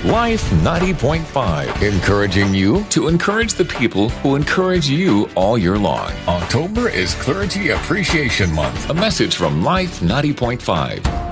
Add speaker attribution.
Speaker 1: Life 90.5, encouraging you to encourage the people who encourage you all year long. October is Clergy Appreciation Month. A message from Life 90.5.